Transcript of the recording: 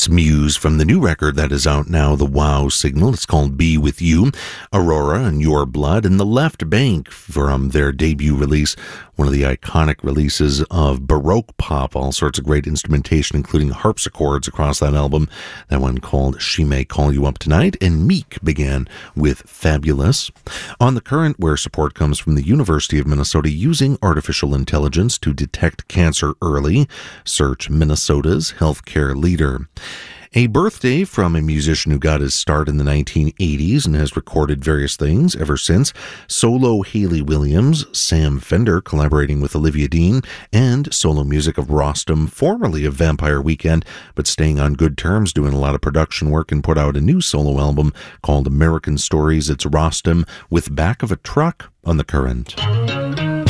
It's Muse from the new record that is out now, The Wow Signal. It's called Be With You. Aurora and Your Blood, and The Left Bank from their debut release, one of the iconic releases of Baroque pop, all sorts of great instrumentation, including harpsichords across that album. That one called She May Call You Up Tonight, and Meek began with Fabulous. On The Current, where support comes from the University of Minnesota using artificial intelligence to detect cancer early, search Minnesota's healthcare leader. A birthday from a musician who got his start in the 1980s and has recorded various things ever since. Solo Hayley Williams, Sam Fender collaborating with Olivia Dean, and solo music of Rostam, formerly of Vampire Weekend, but staying on good terms, doing a lot of production work, and put out a new solo album called American Stories. It's Rostam with Back of a Truck on The Current.